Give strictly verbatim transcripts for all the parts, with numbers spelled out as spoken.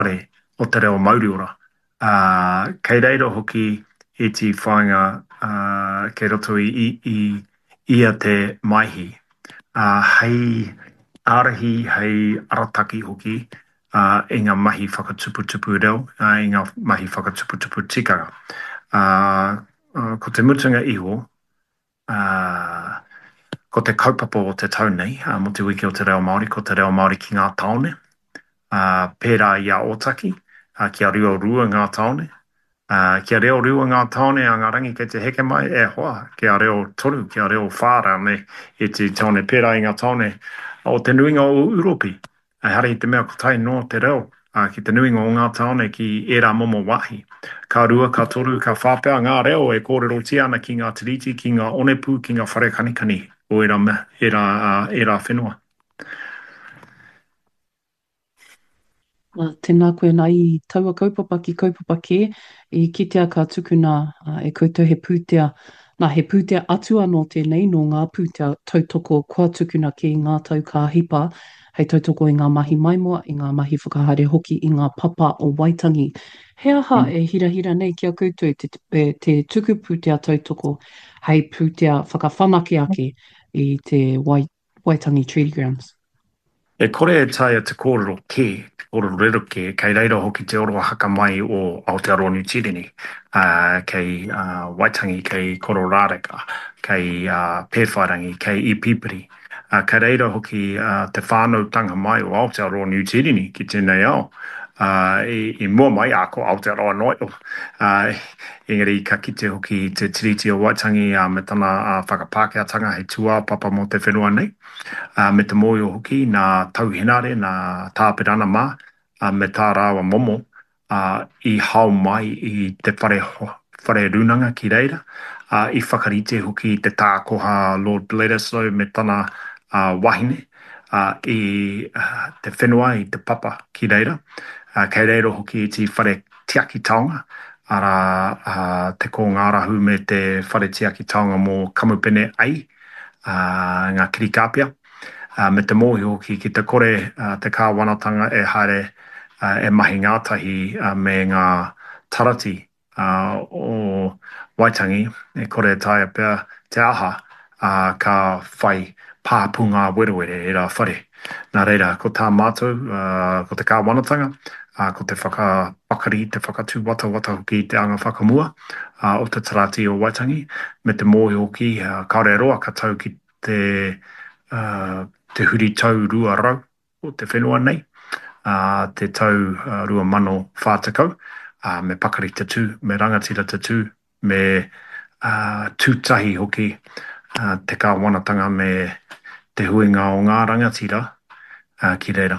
whare o te reo Mauriora. Uh, kei reira hoki e ti whāinga uh, kei roto i, i, i ia te maihi. Uh, hei arahi, hei arataki hoki uh, i ngā mahi whakatuputupu reo, uh, i ngā mahi whakatuputupu tikanga. Uh, uh, ko te mutunga iho, uh, ko te kaupapa o te tau nei, uh, mo te wiki o te reo Māori, ko te reo Māori ki ngā taone, uh, pērā i a otaki, uh, kia rua rua ngā taone, uh, kia reo rua ngā taone a ngā rangi kei te heke mai, e hoa, kia reo toru, kia reo whāra me e te taone pērā i ngā taone o te nuinga o Uropi. E hare i te mea kotai no te reo, uh, ki te nuinga o ngā taone ki era momo wahi. Ka rua, ka toru, ka whāpea ngā reo e kōrero tia ana ki ngā tiriti, ki ngā onepu, ki ngā whare kanikani o era, era, uh, era whenua. Uh, tēnā koe nā i taua kaupapa ki kaupapa kē, i kitea ka tukuna uh, e koutou he pūtea, nā he pūtea atu anō tēnei no ngā pūtea tautoko kua tukuna ki ngā tau ka hipa, hei tautoko i ngā mahi maimoa, i ngā mahi whakahaere hoki, i ngā papa o Waitangi. He aha Mm. e hira hira nei ki a koutou te, te, te tuku pūtea tautoko, hei pūtea whakawhanake ake i te Wai, Waitangi Treaty Grounds. E kore e taia te kōrero kē, te kōrero rero kē, kei reira hoki te oro haka mai o Aotearoa New Zealand, uh, kei uh, Waitangi, kei Kororareka, kei uh, Pēwhairangi, kei Ipipiri. Uh, kei reira hoki uh, te whānau tanga mai o Aotearoa New Zealand ki tēnei ao. Uh, i, i mua mai a ko Aotearoa noi o. Uh, engari ka kite hoki te tiriti o Waitangi uh, me tana uh, whakapākeatanga he tua papa mo te whenua nei. Uh, me te moio hoki, nā tauhenare, nā tāpirana mā, uh, me tā rāwa momo, uh, i hau mai i te whare, whare runanga ki reira, uh, i whakarite hoki te tākoha Lord Bledisloe me tana uh, wahine, uh, i uh, te whenua, i te papa ki reira, uh, kei reira hoki i te whare tiaki taonga, ara uh, te ko ngārahu me te whare tiaki taonga mō kamupene ai, uh, ngā kirikāpia. Uh, me te mōhi hoki ki te kore uh, te kāwanatanga e haere uh, e mahi ngātahi uh, me ngā tarati uh, o Waitangi e kore taia pia te aha uh, ka whai pāpunga werewere e rā whare. Nā reira, ko tā mātou, uh, ko te kāwanatanga, uh, ko te whakapakari, te whakatū wata wata hoki te anga whakamua uh, o te tarati o Waitangi, me te mōhi hoki uh, kaore roa ka tau ki te uh, te huri tau rua rau o te whenua nei, uh, te tau uh, rua mano whātakau, uh, me pakari te tū, me rangatira te tū, me uh, tūtahi hoki uh, te kāwanatanga me te huinga o ngā rangatira uh, ki reira.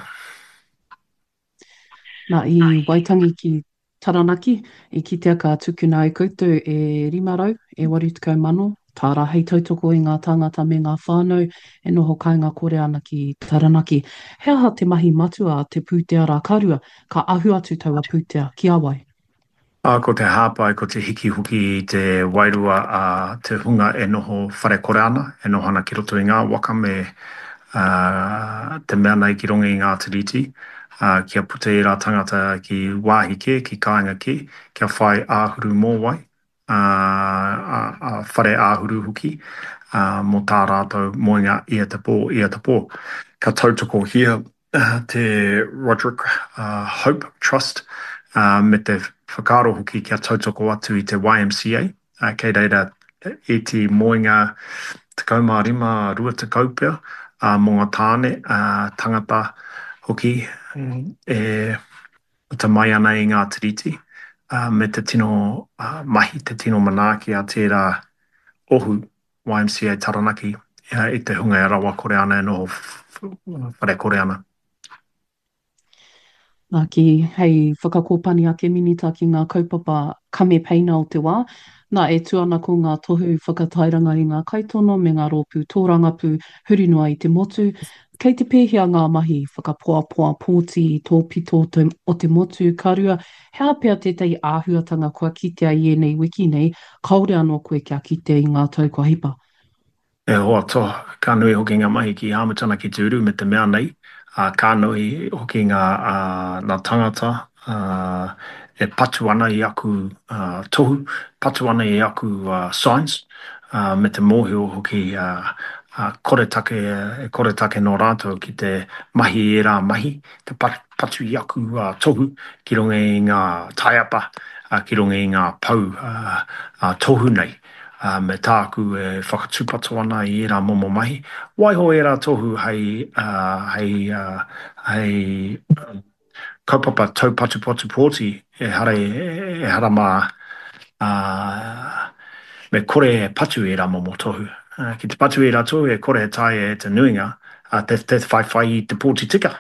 Nā i Waitangi ki Taranaki, i kitea ka tukuna i koutou e rimarau, e warutukau mano, tā rā hei tautoko i ngā tāngata me ngā whānau, e noho kai ngā kore ana ki Taranaki. He aha te mahi matua te pūtea rā karua, ka ahu atu taua pūtea ki awai. A ko te hāpai, ko te hiki huki i te wairua a te hunga e noho whare kore ana, e noho ana ki roto i ngā waka me uh, te mea nei ki rongi i ngā tiriti, uh, kia pute i rā tangata ki wāhi ke, ki kāinga ke, kia whai āhuru mō wai, uh, a, a whare āhuru huki, uh, mō tā rātou moinga ia te pō, ia te pō. Ka tautoko hia uh, te Roderick uh, Hope Trust, uh, me te whakaro hoki kia tautoko atu i te Y M C A, uh, kei reira e te moinga te kaumārima rua te kaupea, uh, mō ngā tāne uh, tangata hoki mm, e ta mai ana i ngā tiriti, uh, me te tino uh, mahi, te tino manaaki a tērā ohu Y M C A Taranaki, uh, i te hunga e rawa kore ana e noho whare kore ana. Nā ki hei whakakōpani ake minita ki ngā kaupapa kame peina o te wā, nā e tuana ko ngā tohu whakatairanga i ngā kaitono me ngā rōpū tōrangapū huri noa i te motu, kei te pēhea ngā mahi whakapoapoa pōti i tō pito te, o te motu karua, hea pēr tētai āhuatanga kua kitea i enei wiki nei, kaore anō koe kia kitea i ngā tau kua hipa. E hoa toa, ka nui hoki ngā mahi ki Hamatana ki Turu me te mea nei, uh, ka nui hoki ngā, uh, ngā tangata uh, e patu ana i aku uh, tohu, patu ana i aku uh, science, uh, me te mōhio hoki uh, uh, kore take, e kore take no rātou ki te mahi e rā mahi, te pat, patu i aku uh, tohu, ki runga i ngā taiapa, uh, ki runga i ngā pau uh, uh, tohu nei. Uh, me tāku e whakatūpato ana i era momo mahi. Waiho e rā tohu hei, uh, hei, uh, hei kaupapa tau patu patu pōti e hara, e hara mā uh, me kore e patu e rā momo tohu. Uh, ki te patu e rā tohu e kore e tai e te nuinga a uh, te, te whai whai i te pōti tika.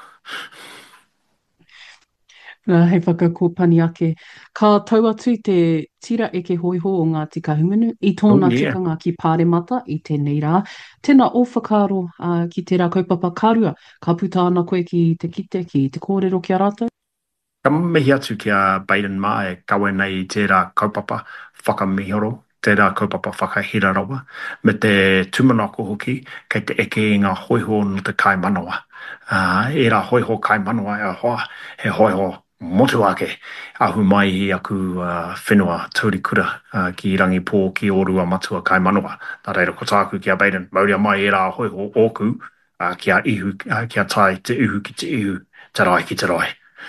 Nā, hei whakakōpani ake. Ka tau atu te tira eke hoiho o ngā tika hungunu i Oh tōna yeah. tikanga ki Pāremata i tēnei rā. Tēnā o whakaaro uh, ki te rā kaupapa kārua. Ka puta ana koe ki te kite, ki te kōrero ki a rātou. Ka mihi atu ki a Baden Mā e kawe nei i tērā kaupapa whakamihoro, tērā kaupapa whakahira rawa, me te tumanako hoki, kei te eke i ngā hoiho no te kai manawa. Uh, e rā hoiho kai manawa e hoa, he hoiho motu ake, ahu mai i aku uh, whenua taurikura uh, ki rangi pō ki orua matua kai manawa. Nā reira ko tāku ki a Baden, mauria mai e rā hoiho oku, uh, ki a ihu, uh, ki a tai te ihu ki te ihu, te rai ki te rai.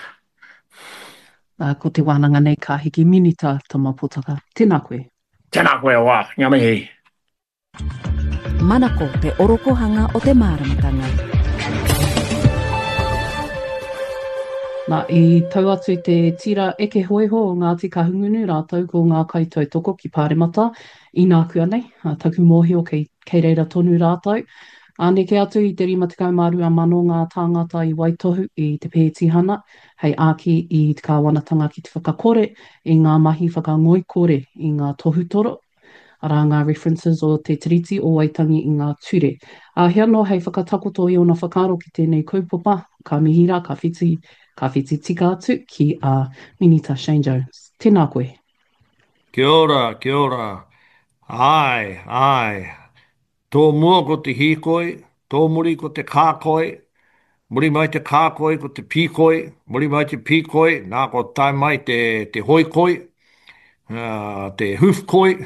Uh, ko te wānanga nei ka hiki minita tama potaka. Tēnā koe. Tēnā koe wā, ngā mihi. Manako te orokohanga o te māramatanga. Nā, i tau atu te tira eke hoiho o ngā tika hungunu rātou ko ngā kaitau toko ki Pāremata. I nā kua nei, uh, taku mōhio kei, kei reira tonu rātou. Aneke atu i te rima tekau marua mano ngā tāngata i Waitohu i te pētihana, hei āki i te kāwanatanga ki te whakakore, i ngā mahi whakangoikore i ngā tohutoro, ara ngā references o te tiriti o Waitangi i ngā ture. A hea no hei whakatakoto i ona whakaro ki tēnei kaupapa, ka mihira, ka whiti, ka whiti tika atu ki a Minita Shane Jones. Tēnā koe. Kia ora, kia ora. Ai, ai. Tō mua ko te hīkoi, tō muri ko te kākoi, muri mai te kākoi ko te pīkoi, muri mai te pīkoi, nā ko tai mai te, te hoikoi, uh, te hufkoi.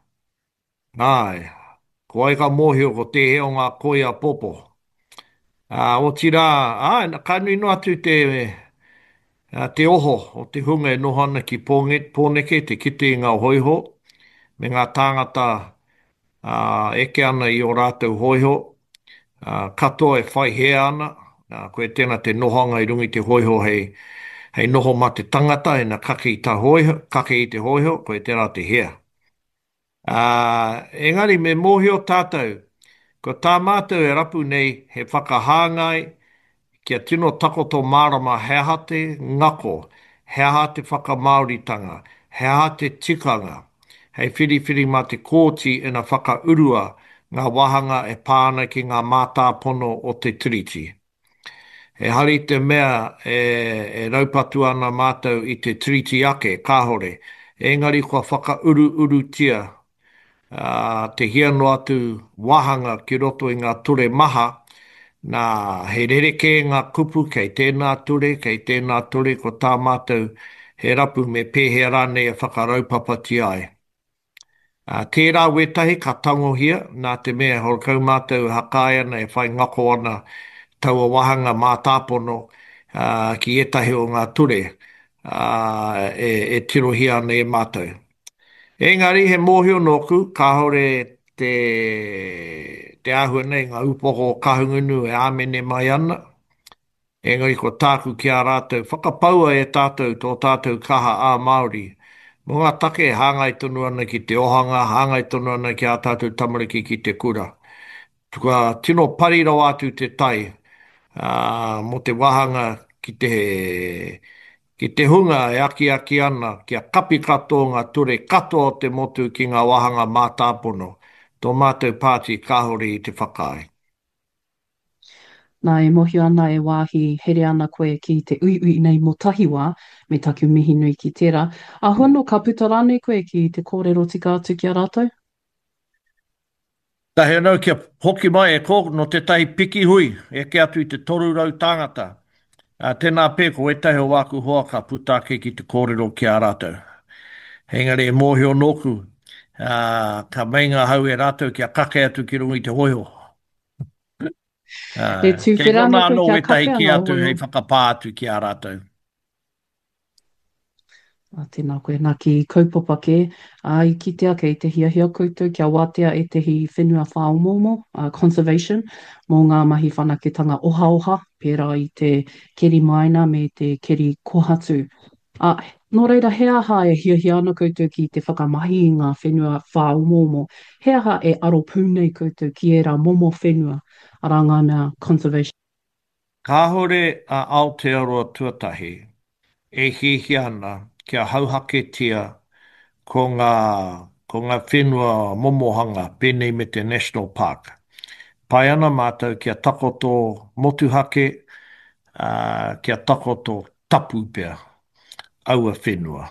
Ai, ko ai ka mōhio ko te heo ngā koi a popo. Uh, o tira, ai, na kanui no atu te, uh, te oho o te hunga e nohana ki pōnge, pōneke, te kite i ngā hoiho, me ngā tāngata uh, eke ana i o rātou hoiho, uh, katoa e whai hea ana, uh, koe tēnā te nohanga i rungi te hoiho hei, hei noho ma te tangata, e na kake i, ta hoiho, kake i te hoiho, koe tēnā te hea. Uh, engari me mōhio tātou, ko tā mātou e rapu nei he whakahāngai kia tino takoto mārama hea te ngako, hea te whakamauritanga, hea te tikanga, hei whiriwhiri mā te kōti ina whakaurua ngā wahanga e pāna ki ngā mātāpono o te tiriti. E hari te mea e, e raupatu ana mātou i te tiriti ake, kāhore, engari kua whakauru uru tia uh, te hiano atu wahanga ki roto i ngā ture maha, nā he rereke ngā kupu kei tēnā ture, kei tēnā ture ko tā mātou he rapu me pēhea rānei e whakaraupapa ti ai. Uh, tērā wetahi ka tangohia, nā te mea horkau mātou hakaia nei e whai ngako ana taua wahanga mā tāpono uh, ki etahi o ngā ture uh, e, e tirohia nei e mātou. Engari he mōhio noku, ka hore te, te ahua nei ngā upoko kahungunu e āmene mai ana. Engari ko tāku ki a rātou, whakapaua e tātou tō tātou kaha a Māori. Mo ngā take hāngai tonu ana ki te ohanga, hāngai tonu ana ki a tātou tamariki ki te kura. Tukua tino parirau atu te tai, uh, mo te wahanga ki te Ki te hunga e aki aki ana, kia kapi katoa ngā ture katoa o te motu ki ngā wahanga mātāpono, tō mātou pāti kāhori i te whakaai. Nā e mohi ana e wāhi here ana koe ki te ui ui nei mo tahiwa, me taku mihi nui ki tērā. A hono ka puta rānei koe ki te kōrero tika atu ki a rātou? Tahi anau kia hoki mai e kō no te tahi piki hui, e ke atu i te toru rau tāngata. A tēnā pēko e tahi o wāku hoa ka putake ki te kōrero ki a rātou. Engari e mōhio nōku, uh, ka meinga hau e rātou ki a kake atu ki rungi te hoiho. He Uh, kei tūwhera ana kona koe anō kia e tahi kape ki ana atu hoi o. hei whakapā atu ki a rātou. A tēnā koe, nā ki kaupapa ke, a i kitea kei te hiahia koutou kia wātea e te hi whenua whaomomo, uh, conservation, mō ngā mahi whanaketanga oha oha, pērā i te keri maina me te keri kohatu. A, nō reira, he aha e hiahia ana koutou ki te whakamahi i ngā whenua whaomomo, he aha e aro pūnei koutou ki e rā momo whenua, ara ngā mea conservation. Kāhore a Aotearoa tuatahi e hihi ana kia hauhaketia ko ngā, ko ngā whenua momohanga pēnei me te National Park. Pai ana mātou kia takoto motuhake, uh, kia takoto tapu pia, aua whenua.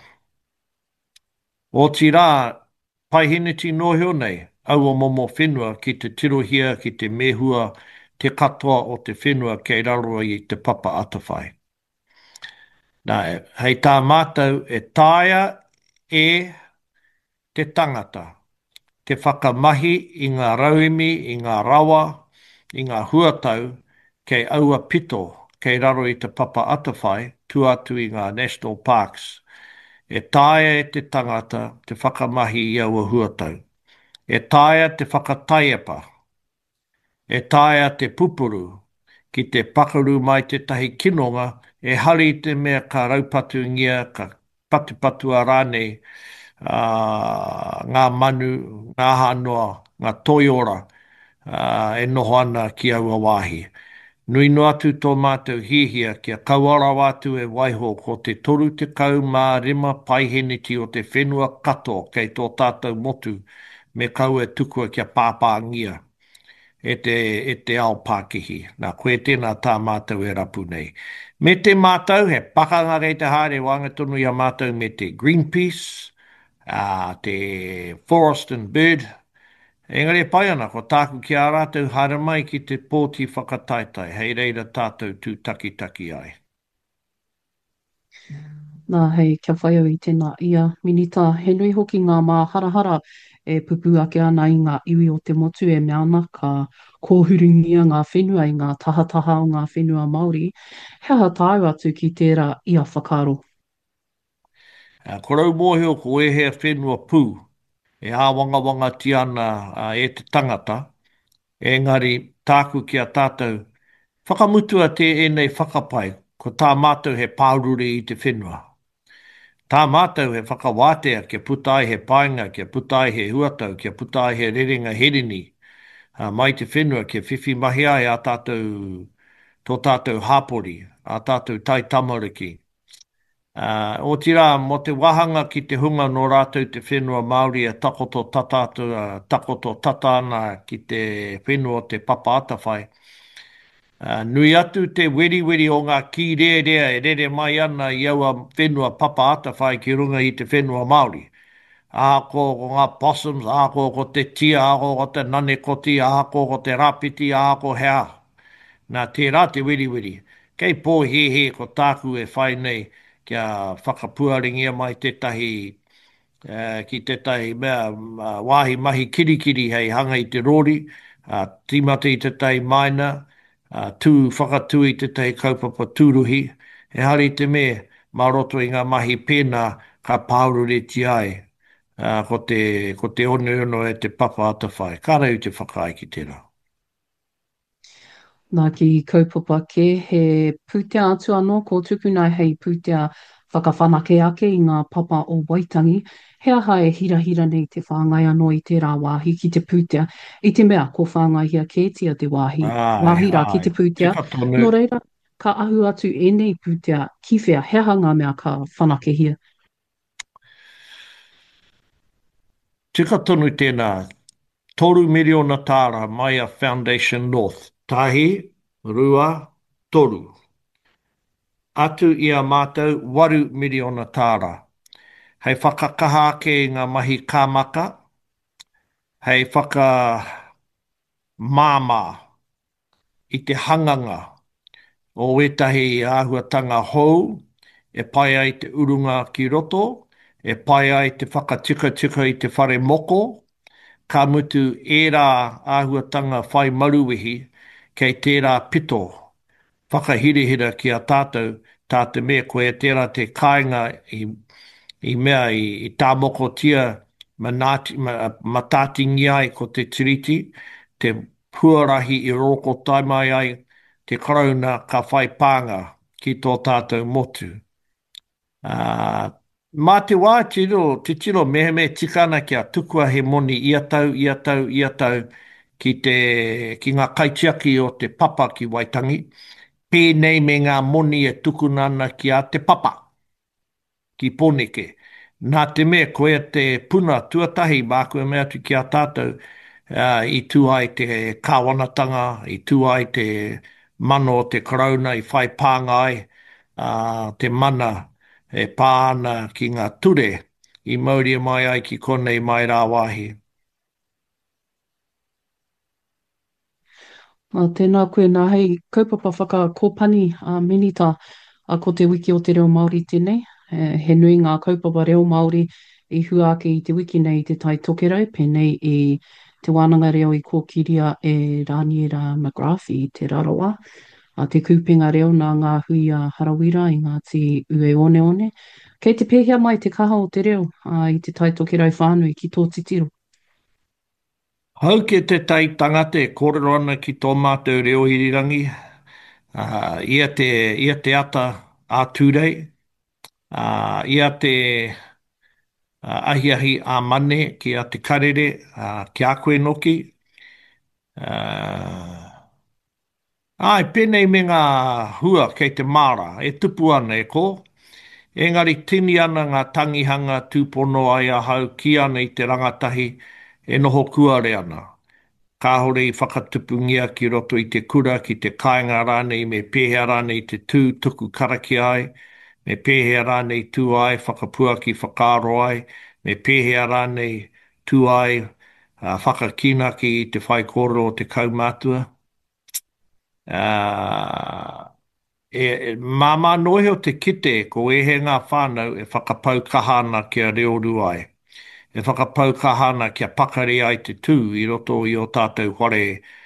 O ti rā, pai hiniti noheo nei, aua momo whenua ki te tirohia, ki te mehua, te katoa o te whenua kei raro i te papa atawhai. Nā, hei tā mātou e tāia e te tangata, te whakamahi i ngā rauemi, i ngā rawa, i ngā huatau, kei aua pito, kei raro i te papa atawhai, tu atu i ngā National Parks. E tāia e te tangata, te whakamahi i aua huatau. E tāia te whakataiapa, e tāia te pupuru, ki te pakaru mai te tahi kinonga, e hari te mea ka raupatu ngia, ka patupatua rānei, uh, ngā manu, ngā hanoa, ngā toiora, uh, e noho ana ki aua wāhi. Nui no atu tō mātou hihia kia kauara wātu e waiho ko te toru te kau mā rima paiheniti o te whenua kato kei tō tātou motu me kau e tukua kia pāpā ngia e te, e te ao Pākihi. Nā koe tēnā tā mātou e rapu nei. Me te mātou he pakanga rei te haere wanga tonu i a mātou me te Greenpeace, uh, te Forest and Bird. Engari e pai ana, ko tāku ki a rātou hara mai ki te pōti whakataitai, hei reira tātou tū taki taki ai. Nā hei, kia whai au i tēnā ia minita. He nui hoki ngā mā harahara e pupu ake ana i ngā iwi o te motu e mea ana ka kōhuringia ngā whenua i ngā tahataha o ngā whenua Māori. He aha tāu atu ki tērā ia whakaro. Uh, korau mōhio ko e hea whenua pū, e āwanga wanga ti ana uh, e te tangata, engari tāku ki a tātou whakamutua te e nei whakapai, ko tā mātou he pāururi i te whenua. Tā mātou he whakawātea kia putai he painga, kia putai he huatau, kia putai he rerenga herini, uh, mai te whenua kia whiwhi mahi ai a tātou, tō tātou hāpori, a tātou tai tamariki. Uh, o tira, mo te wahanga ki te hunga no rātou te whenua Māori a takoto tatatu, uh, takoto tatana ki te whenua te papa atawhai. Uh, nui atu te weri weri o ngā ki rea rea e rere mai ana i aua whenua papa atawhai ki runga i te whenua Māori. Āko ko ngā possums, āko ko te tia, āko ko te nanekoti, āko ko te rapiti, āko hea. Nā tērā te wiri wiri. Kei pō he he ko tāku e whai nei kia whakapuaringia mai tētahi, uh, ki tētahi mea uh, wāhi mahi kirikiri hei hanga i te rori, uh, timata i tētahi maina, uh, tū whakatui tētahi kaupapa tūruhi, e hari te me maroto i ngā mahi pēnā ka pāurure ti ai, uh, ko te, ko te ono ono e te papa atawhai. Kārai te whakaai ki tērā. Nā ki kaupapa ke, he pūtea atu anō, ko tukunai hei pūtea whakawhanake ake i ngā papa o Waitangi. He aha e hira hira nei te whāngai anō i tērā wāhi ki te pūtea. I te mea, ko whāngai hia kētia te wāhi, Ai, wāhira ki ai, te pūtea. tika tonu. Nō reira, ka ahu atu e nei pūtea ki whea, he aha ngā mea ka whanake hia. Tika tonu tēnā, toru miriona tāra Maya Foundation North. Tahi, rua, toru. Atu i a mātou, waru miriona tāra. Hei whakakaha ake i ngā mahi kāmaka, hei whaka māmā i te hanganga, o etahi āhuatanga hou, e pai ai te urunga ki roto, e pai ai te whakatika tika i te whare moko, ka mutu ērā āhuatanga whai maruwihi kei tērā pito whakahirihira ki a tātou, tātou mea koe tērā te kāinga i, i mea i, i tā moko tia manati, ma, matātingi ai ko te tiriti, te puarahi i roko tai mai ai, te karauna ka whai pānga ki tō tātou motu. Uh, mā te wā, te tiro, te tiro mehe me tikana kia tukua he moni ia tau, ia tau, ia tau ki, te, ki ngā kaitiaki o te papa ki Waitangi. Pēnei me ngā moni e tukunana ki a te papa ki Poneke. Nā te mea koe te puna tuatahi mākua mea tu ki a tātou uh, i tu ai te kāwanatanga, i tu ai te mano o te karauna, i whai pānga ai, uh, te mana e pāna ki ngā ture i mauria mai ai ki konei mai rā wāhi. Uh, tēnā koe nā hei kaupapa whakakōpani a uh, Minita a ko te wiki o te reo Māori tēnei. Uh, he nui ngā kaupapa reo Māori i hua ake i te wiki nei i te tai tokerau, pēnei i te wānanga reo i kōkiria e Rāniera McGrath i te raroa. A te kūpenga reo nā ngā hui a Harawira i ngā ti ue one one. Kei te pēhea mai te kaha o te reo uh, i te tai tokerau whānui ki tō titiro. Hau ke te tai tangata e kōrero ana ki tō mātou reo irirangi, uh, ia, te, ia te ata a tūrei, uh, ia te uh, ahiahi a mane ki a te karere, uh, ki a koe noki. Uh, ai, pēnei me ngā hua kei te māra, e tupu ana e ko. Engari tini ana ngā tangihanga tūpono ai a hau ki ana i te rangatahi e noho kuare ana. Kāhore i whakatupungia ki roto i te kura, ki te kāinga rānei, me pēhea rānei te tū tuku karaki ai, me pēhea rānei tū ai, whakapua ki whakaaro ai, me pēhea rānei tū ai, uh, whakakina ki te whai kōrero o te kaumātua. Uh, e, e, māma noe o te kite, ko e he ngā whānau e whakapau kahana kia reo ruai. E whakapau kahana kia pakari ai te tū i roto i o tātou whare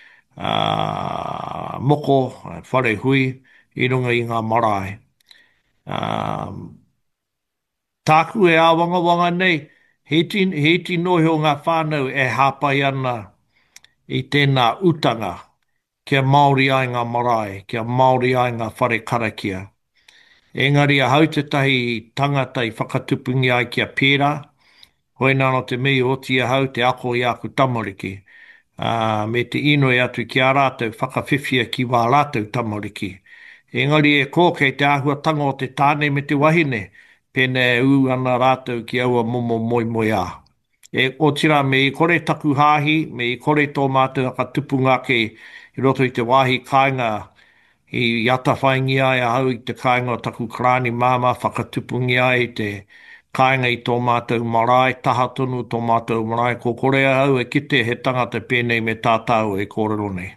uh, moko, whare hui, i runga i ngā marae. Um, tāku e āwanga wanga nei, he ti noe o ngā whānau e hāpai ana i tēnā utanga, kia Māori ai ngā marae, kia Māori ai ngā whare karakia. Engari a hau te tahi tangata i whakatupungi ai kia pērā, hoi nā no te mei o tia hau te ako i aku tamariki. Uh, me te ino e atu ki a rātou whakawhiwhia ki wā rātou tamariki. Engari e kō kei te āhuatanga o te tāne me te wahine, pēnē u ana rātou ki aua momo moi moi a. E o tira me i kore taku hāhi, me i kore tō mātou haka tupunga ke i roto i te wāhi kāinga i ata whaingi ai a hau i te kāinga o taku krāni māma, whakatupungi ai i te kāinga i tō mātou marae, taha tonu tō mātou marae, ko korea hau e kite he tangata pēnei me tātau e kōrero nei.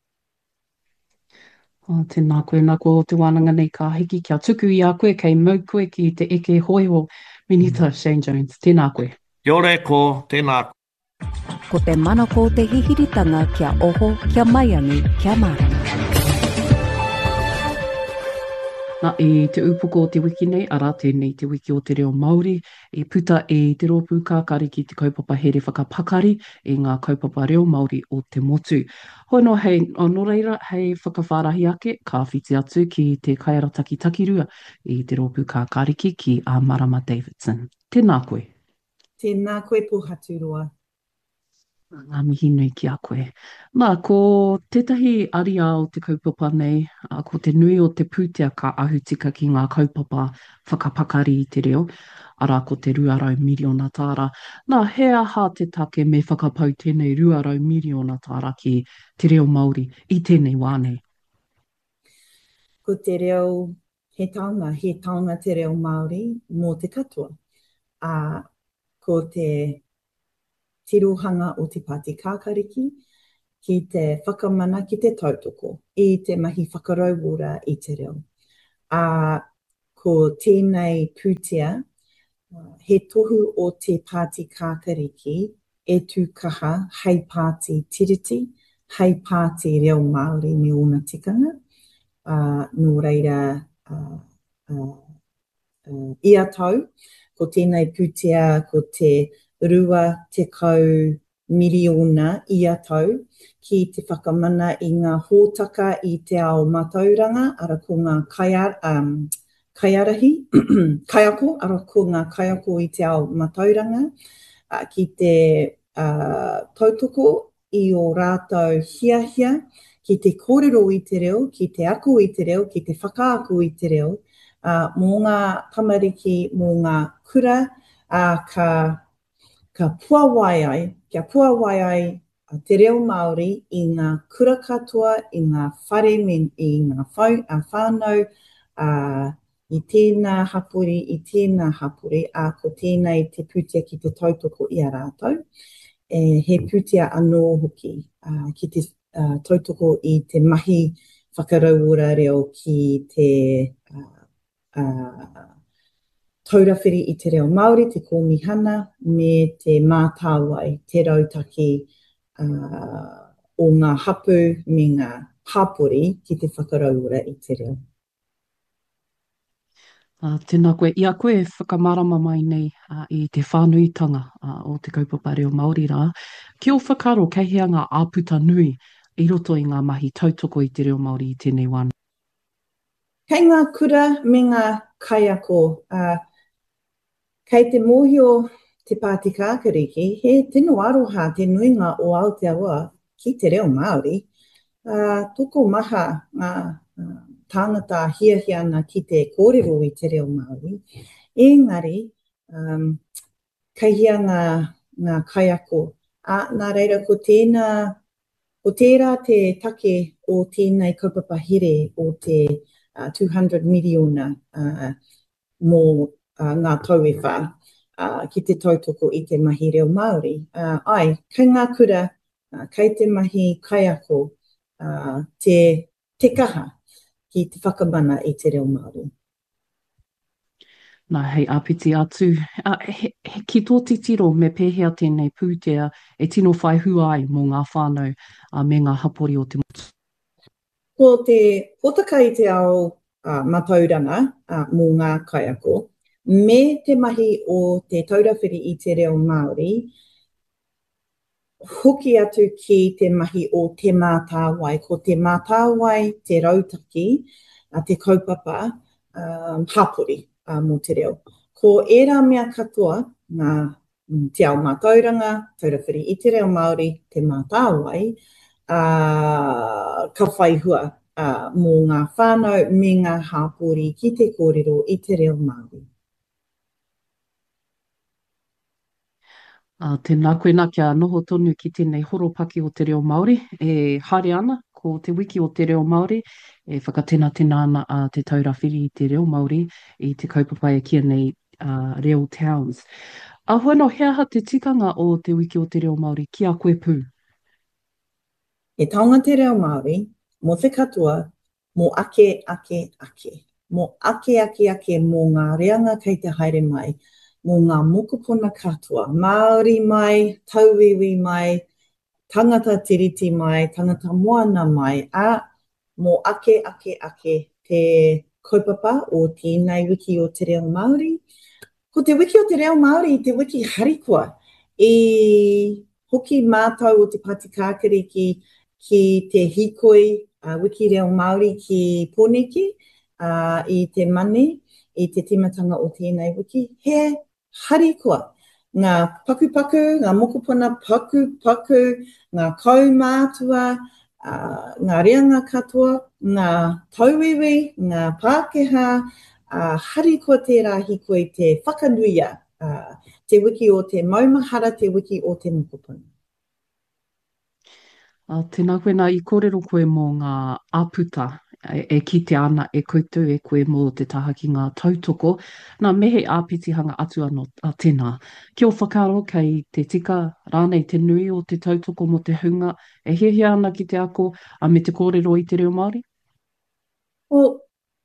Oh, tēnā koe, nā ko te wānanga nei ka hiki kia tuku i a koe, kei mau koe ki te eke hoiho Minita Shane Jones. Tēnā koe. Kia ora e ko, tēnā. Ko te mana ko te hihiritanga kia oho, kia maiangi, kia marama. Nā, i te upoko o te wiki nei, ara tēnei te wiki o te reo Māori, i puta e te rōpū kākari ki te kaupapa here whakapakari i ngā kaupapa reo Māori o te motu. Hoi no hei, o no reira, hei whakawhārahi ake, ka whiti atu ki te kaiarataki takirua i te rōpū kākariki ki a Marama Davidson. Tēnā koe. Tēnā koe Pōhaturoa. Ngā mihi nui ki a koe. Nā, ko tētahi aria o te kaupapa nei, a, ko te nui o te pūtea ka ahutika ki ngā kaupapa whakapakari i te reo, ara ko te ruarau miliona tāra. Nā, he aha te take me whakapau tēnei ruarau miliona tāra ki te reo Māori i tēnei wānei? Ko te reo, he taonga, he taonga te reo Māori mō te katoa. A, ko te tirohanga o te Pāti Kākariki, ki te whakamana ki te tautoko i te mahi whakarauura i te reo. A ko tēnei pūtea, he tohu o te pāti kākariki e tūkaha hei pāti tiriti, hei pāti reo Māori me ona tikanga. Uh, nō reira, uh, uh, uh, ia tau, ko tēnei pūtea ko te rua te kau miriona ia tau, ki te whakamana i ngā hōtaka i te ao matauranga, ara ko ngā kaiar, um, kaiarahi, kaiako, ara ko ngā kaiako i te ao matauranga, uh, ki te uh, tautoko i o rātou hiahia, ki te kōrero i te reo, ki te ako i te reo, ki te whakaako i te reo, uh, mō ngā tamariki, mō ngā kura, uh, ka, ka puawai ai, kia puawai ai uh, te reo Māori i ngā kura katoa, i ngā whare, me, i ngā whau, uh, whānau, uh, i tēnā hapuri, i tēnā hapuri, a ko tēnei te pūtea ki te tautoko i a rātou. E, he pūtea anō hoki uh, ki te uh, tautoko i te mahi whakarauura reo ki te uh, uh, taurawhiri i te reo Māori, te kōmihana, me te mātāwai, te rautaki uh, o ngā hapu me ngā hapori ki te whakarauura i te reo. Uh, tēnā koe, ia koe whakamarama mai nei uh, i te whānuitanga uh, o te kaupapa reo Māori rā. Ki o whakaro kei hea ngā āputa nui i roto i ngā mahi tautoko i te reo Māori i tēnei wāna. Kei ngā kura me ngā kaiako, uh, kei te mōhio te Pāti Kākariki, he tino aroha te nuinga o Aotearoa ki te reo Māori. Uh, toko maha ngā uh, tāngata hiahia ana ki te kōrero i te reo Māori. Engari, um, kei hia ngā, ngā kaiako. A nā reira, ko tēnā, ko tērā te take o tēnei kaupapa here o te uh, two hundred miriona uh, mō uh, ngā tauewha uh, ki te tautoko i te mahi reo Māori. Uh, ai, kei ngā kura, uh, kei te mahi kaiako, uh, te, te kaha, ki te whakamana i te reo Māori. Nā, hei āpiti atu. Uh, he, he, ki tō titiro me pēhea tēnei pūtea e tino whai hua ai mō ngā whānau uh, me ngā hapori o te motu. Ko te hotaka i te ao uh, matauranga uh, mō ngā kaiako, me te mahi o te taurawhiri i te reo Māori, hoki atu ki te mahi o te mātāwai, ko te mātāwai, te rautaki, a te kaupapa, um, hapori uh, mō te reo. Ko ērā mea katoa, ngā mm, te ao mātauranga, taurawhiri i te reo Māori, te mātāwai, uh, ka whaihua uh, mō ngā whānau me ngā hapori ki te kōrero i te reo Māori. Uh, tēnā koe nā kia noho tonu ki tēnei horopaki o te reo Māori, e haere ana ko te wiki o te reo Māori, e whakatena tēnā ana uh, te taurawhiri i te reo Māori i te kaupapa e kia nei uh, reo towns. A hoano, hea ha te tikanga o te wiki o te reo Māori ki a koe pū? E taonga te reo Māori, mo te katoa, mo ake, ake, ake. Mo ake, ake, ake, mo ngā reanga kei te haere mai, mō ngā mokopuna katoa, Māori mai, tauiwi mai, tangata tiriti mai, tangata moana mai, a mō ake, ake, ake te kaupapa o tēnei wiki o te reo Māori. Ko te wiki o te reo Māori, te wiki harikoa, i hoki mātau o te Pāti Kākariki ki te hikoi uh, wiki reo Māori ki Pōneke, uh, i te mani, i te timatanga o tēnei wiki, he harikoa. Ngā pakupaku, ngā mokopuna pakupaku, ngā kaumātua, uh, ngā reanga katoa, ngā tauiwi, ngā Pākehā, uh, harikoa tērā hikoi te whakanuia, uh, te wiki o te maumahara, te wiki o te mokopuna. Uh, tēnā koe nā i kōrero koe mō ngā āputa e, e kite ana e koutou e koe mō te taha ki ngā tautoko. Nā mehe āpitihanga atu anō a tēnā. Kia o whakaro kei te tika rānei te nui o te tautoko mo te hunga e hiahia ana ki te ako a me te kōrero i te reo Māori? Well,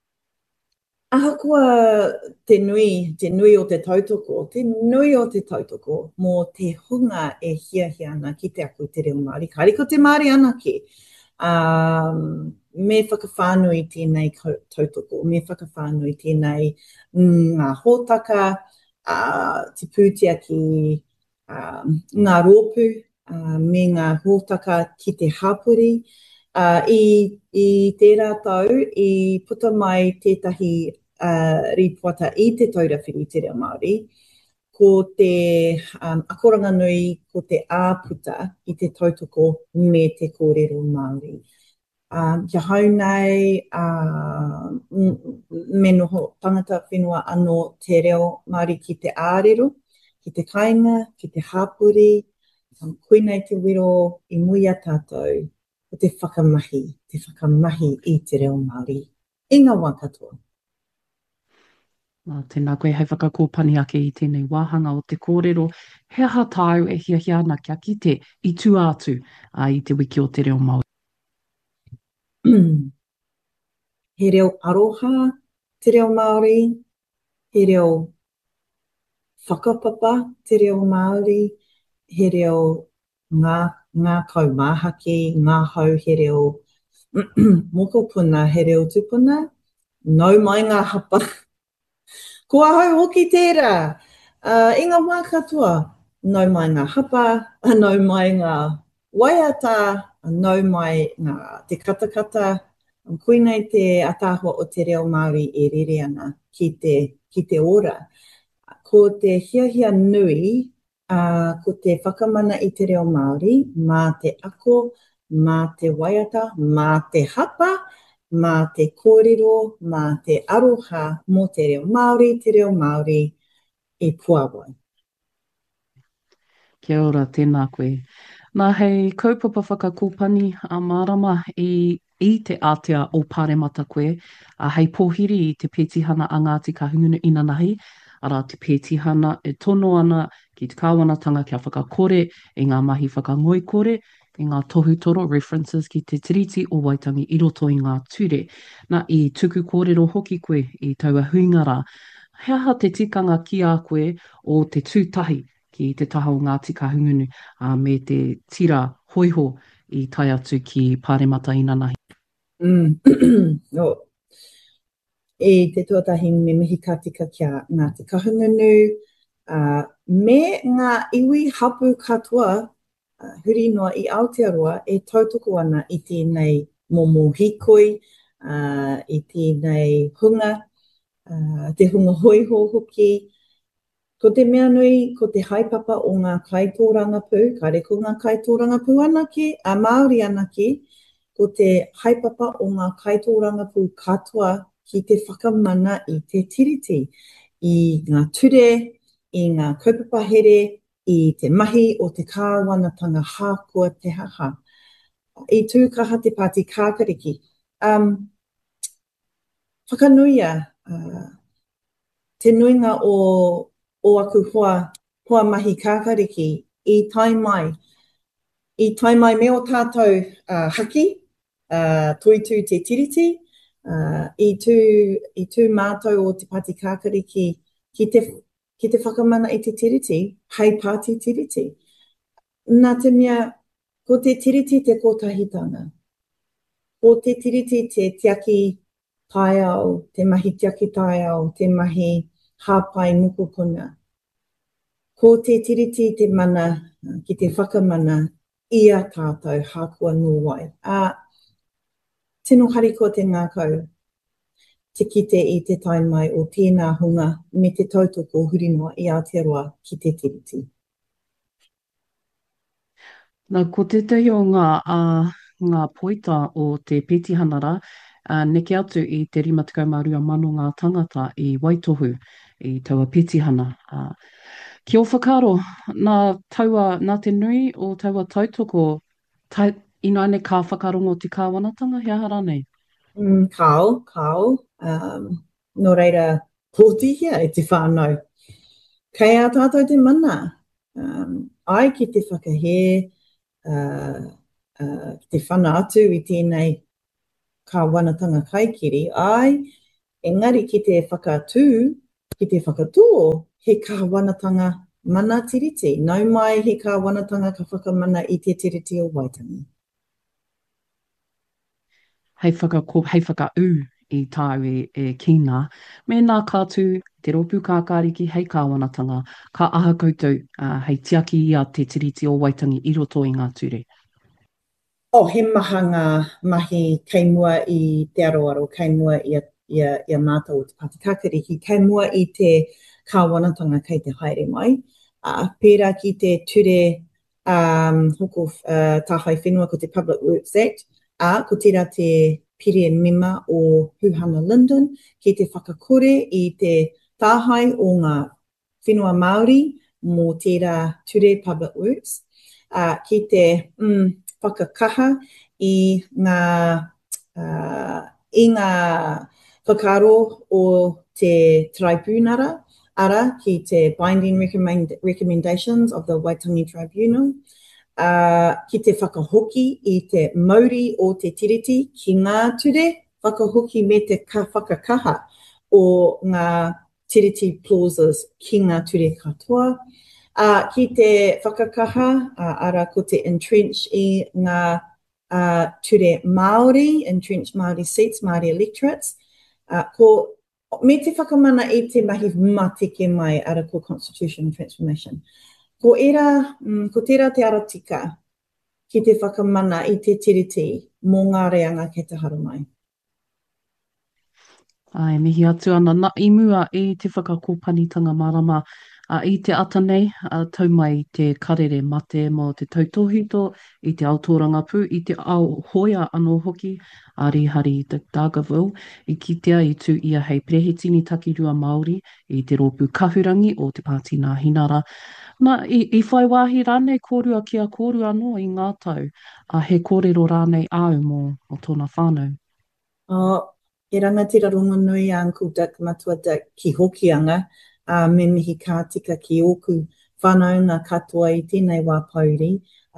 ahakoa te nui, te nui o te tautoko, te nui o te tautoko mō te hunga e hiahia ana ki te ako i te reo Māori. Kāri ko te Māori anake. Um, me whakawhānui tēnei tautoko, me whakawhānui tēnei ngā hōtaka, uh, te pūtea ki uh, ngā rōpū, uh, me ngā hōtaka ki te hapuri. Uh, i, I tērā tau, i puta mai tētahi uh, ripuata i te taurawhiri te reo Māori, ko te um, akoranga nui, ko te āputa i te tautoko me te kōrero Māori. Um, kia hau nei, uh, me noho tangata whenua anō te reo Māori ki te ārero, ki te kāinga, ki te hapuri, um, koe nei te wiro i muia tātou, o te whakamahi, te whakamahi i te reo Māori. I ngā wā katoa. Nā, tēnā koe hei whakakōpani ake i tēnei wāhanga o te kōrero. He aha tāu e hiahia ana kia kite i tū atu uh, i te wiki o te reo Māori. He reo aroha te reo Māori, he reo whakapapa te reo Māori, he reo ngā, ngā kaumāhaki, ngā hau he reo mokopuna, he reo tupuna, nau mai ngā hapa. Kua hau hoki tērā, uh, i ngā wā katoa, nau mai ngā hapa, nau mai ngā waiata, nau mai ngā te katakata, koe nei te atahua o te reo Māori e rere ana ki te, ki te ora. Ko te hiahia nui, uh, ko te whakamana i te reo Māori, mā te ako, mā te waiata, mā te hapa, mā te kōrero, mā te aroha mō te reo Māori, te reo Māori e puawai. Kia ora, tēnā koe. Nā hei kaupapa whakakōpani a Mārama i, i te ātea o Pāremata koe, a hei pōhiri i te pētihana a Ngāti Kahungunu Inanahi, ara te pētihana e tono ana ki te kāwanatanga kia whakakore, i ngā mahi whakangoikore, i ngā tohutoro references ki te tiriti o Waitangi i roto i ngā ture. Nā i tuku kōrero hoki koe i taua huingara, he aha te tikanga ki a koe o te tūtahi ki te taha o Ngāti Kahungunu uh, me te tira hoiho i tai atu ki Pāremata Inanahi. Mm. no. E te tuatahi me mihi katika kia Ngāti Kahungunu, uh, me ngā iwi hapu katoa uh, huri noa i Aotearoa e tautoko ana i tēnei momo hikoi, uh, i tēnei hunga, uh, te hunga hoiho hoki. Ko te mea nui, ko te haipapa o ngā kaitōranga pū, kare ko ngā kaitōranga pū anake, a Māori anake, ko te haipapa o ngā kaitōranga pū katoa ki te whakamana i te tiriti, i ngā ture, i ngā kaupapa here, i te mahi o te kāwanatanga hākua te haha. I tūkaha te pāti kākariki. Um, whakanuia, uh, te nuinga o o aku hoa, hoa mahi kākariki i tai mai. I tai mai me o tātou uh, haki, uh, toitu te tiriti, uh, i, tū, i tū mātou o te pāti kākariki ki te, ki te whakamana i te tiriti, hei pāti tiriti. Nā te mea, ko te tiriti te kotahitanga. Ko te tiriti te tiaki tai au, te mahi tiaki tai au, te mahi hāpai mukupuna. Ko te tiriti te mana, ki te whakamana, ia tātou hākua nuai. A, tino hari ko te ngākau, te kite i te taimai o tēnā hunga me te tautoko hurinoa i Aotearoa ki te tiriti. Nā, ko te tei o ngā, uh, ngā poita o te pētihanara, uh, neke atu i te rima tekau mā rua mano ngā tangata i Waitohu, i taua pētihana. Uh, ki o whakaro, nā, taua, nā te nui o taua tautoko, tai, ina ane ka whakarongo te kāwanatanga, he aha rānei? Mm, kao, kao, um, no reira pōtihia e te whānau. Kei a tātou te mana, um, ai ki te whakahe, uh, uh, te whana atu i tēnei ka wanatanga kaikiri, ai, engari ki te whakatū, ki te whakatūo, he ka wanatanga mana tiriti. Nau mai he ka wanatanga ka whakamana i te tiriti o Waitangi. Hei whakako, hei whakau i tāu e, e kina. Me nā kātū, te ropu kākāriki, hei kāwanatanga, ka aha koutou, uh, hei tiaki ia te tiriti o Waitangi i roto i ngā ture. O, oh, he maha ngā mahi kei mua i te aroaro, kei mua i a, i a, i a mātou o te Patikākarihi, kei mua i te kāwanatanga kei te haere mai. Uh, pērā ki te ture um, hoko uh, tāhai whenua ko te Public Works Act, a ko tira te pire mema o Huhana Lyndon, ki te whakakore i te tāhai o ngā whenua Māori mō tērā ture Public Works, uh, ki te mm, whakakaha i ngā, uh, i ngā whakaro o te tribunara, ara ki te binding recommend, recommendations of the Waitangi Tribunal, uh, ki te whakahoki i te mauri o te tiriti, ki ngā ture, whakahoki me te ka whakakaha o ngā tiriti clauses ki ngā ture katoa, Uh, ki te whakakaha, uh, ara ko te entrench i ngā uh, ture Māori, entrench Māori seats, Māori electorates, uh, ko me te whakamana i te mahi matike mai ara ko constitutional transformation. Ko era, mm, ko tera te aratika ki te whakamana i te tiriti mō ngā reanga kei te hara mai. Ai, mihi atu ana, na imua i te whakakōpanitanga marama. Uh, I te ata nei, uh, tau mai te karere mate mo te tautohito, i te aotoranga pū, i te ao hoia anō hoki, Ari Hari i te Dargaville, i kitea i tū ia hei prehetini takirua Māori, i te rōpū kahurangi o te Pātina Hinara. Nā, i, i whai wāhi rānei kōrua kia kōrua anō i ngā tau, a uh, he kōrero rānei au mō o tōna whānau. Oh, e rangatira rongo nui a Uncle Dick, Matua Dick, ki hokianga, Uh, me mihi kā tika ki oku whanaunga katoa i tēnei wā pauri,